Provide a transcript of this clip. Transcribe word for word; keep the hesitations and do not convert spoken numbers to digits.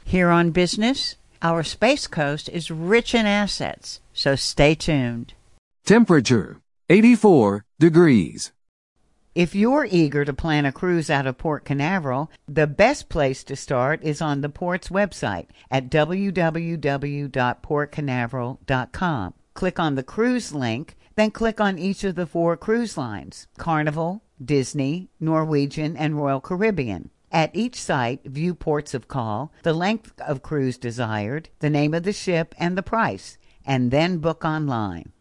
Here on Business, our Space Coast is rich in assets, so stay tuned. Temperature, eighty-four degrees. If you're eager to plan a cruise out of Port Canaveral, the best place to start is on the port's website at w w w dot port canaveral dot com. Click on the cruise link, then click on each of the four cruise lines: Carnival, Disney, Norwegian, and Royal Caribbean. At each site, view ports of call, the length of cruise desired, the name of the ship, and the price, and then book online.